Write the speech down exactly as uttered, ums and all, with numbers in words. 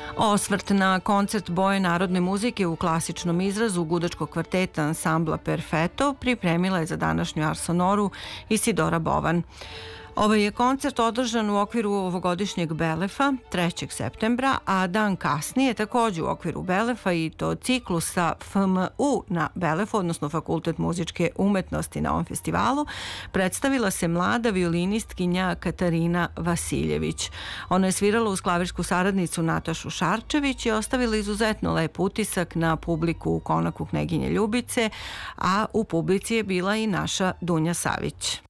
Osvrt na koncert Boje narodne muzike u klasičnom izrazu gudačkog kvarteta ansambla Perfeto pripremila je za današnju Arsonoru Isidora Bovan. Ovaj je koncert održan u okviru ovogodišnjeg Belefa trećeg septembra, a dan kasnije takođe u okviru Belefa i to ciklusa F M U na Belefu, odnosno Fakultet muzičke umetnosti na ovom festivalu, predstavila se mlada violinistkinja Katarina Vasiljević. Ona je svirala uz klavirsku saradnicu Natašu Šarčević i ostavila izuzetno lep utisak na publiku u konaku Kneginje Ljubice, a u publici je bila i naša Dunja Savić.